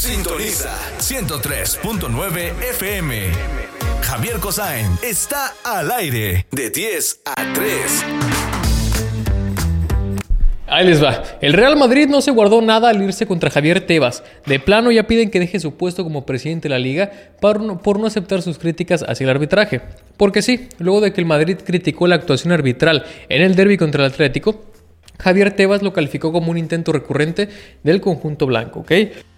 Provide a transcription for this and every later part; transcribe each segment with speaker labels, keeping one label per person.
Speaker 1: Sintoniza 103.9 FM. Javier Cosain está al aire de 10 a 3.
Speaker 2: Ahí les va. El Real Madrid no se guardó nada al irse contra Javier Tebas. De plano ya piden que deje su puesto como presidente de la Liga por no aceptar sus críticas hacia el arbitraje. Porque sí, luego de que el Madrid criticó la actuación arbitral en el derbi contra el Atlético, Javier Tebas lo calificó como un intento recurrente del conjunto blanco, ¿ok?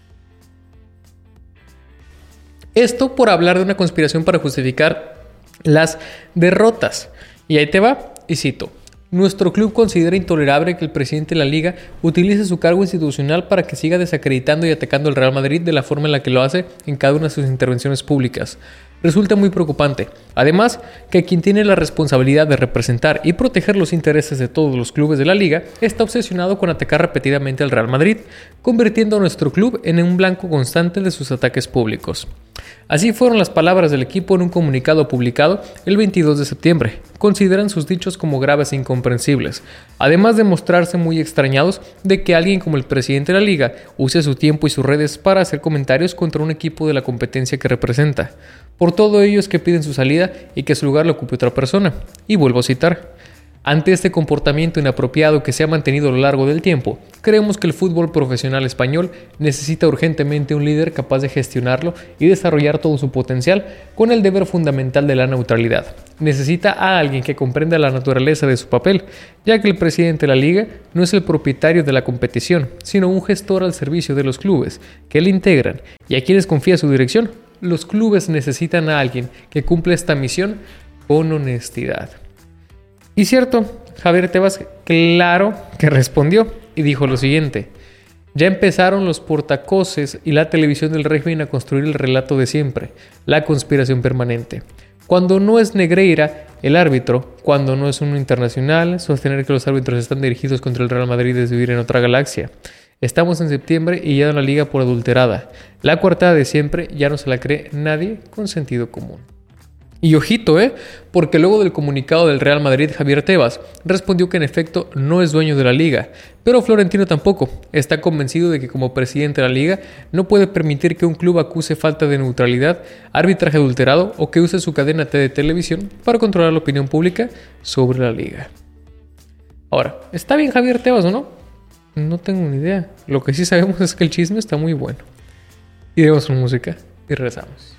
Speaker 2: Esto por hablar de una conspiración para justificar las derrotas. Y ahí te va, y cito. Nuestro club considera intolerable que el presidente de la Liga utilice su cargo institucional para que siga desacreditando y atacando al Real Madrid de la forma en la que lo hace en cada una de sus intervenciones públicas. Resulta muy preocupante. Además, que quien tiene la responsabilidad de representar y proteger los intereses de todos los clubes de la Liga está obsesionado con atacar repetidamente al Real Madrid, convirtiendo a nuestro club en un blanco constante de sus ataques públicos. Así fueron las palabras del equipo en un comunicado publicado el 22 de septiembre. Consideran sus dichos como graves e incomprensibles, además de mostrarse muy extrañados de que alguien como el presidente de la Liga use su tiempo y sus redes para hacer comentarios contra un equipo de la competencia que representa. Por todo ello es que piden su salida y que su lugar lo ocupe otra persona. Y vuelvo a citar. Ante este comportamiento inapropiado que se ha mantenido a lo largo del tiempo, creemos que el fútbol profesional español necesita urgentemente un líder capaz de gestionarlo y desarrollar todo su potencial con el deber fundamental de la neutralidad. Necesita a alguien que comprenda la naturaleza de su papel, ya que el presidente de la liga no es el propietario de la competición, sino un gestor al servicio de los clubes que le integran y a quienes confía su dirección. Los clubes necesitan a alguien que cumpla esta misión con honestidad. Y cierto, Javier Tebas claro que respondió y dijo lo siguiente. Ya empezaron los portacoses y la televisión del régimen a construir el relato de siempre, la conspiración permanente. Cuando no es Negreira el árbitro, cuando no es un internacional, sostener que los árbitros están dirigidos contra el Real Madrid es vivir en otra galaxia. Estamos en septiembre y ya en la liga por adulterada. La coartada de siempre ya no se la cree nadie con sentido común. Y ojito, porque luego del comunicado del Real Madrid, Javier Tebas respondió que en efecto no es dueño de la liga, pero Florentino tampoco. Está convencido de que como presidente de la liga no puede permitir que un club acuse falta de neutralidad, arbitraje adulterado o que use su cadena de televisión para controlar la opinión pública sobre la liga. Ahora, ¿está bien Javier Tebas o no? No tengo ni idea. Lo que sí sabemos es que el chisme está muy bueno. Y demos una música y regresamos.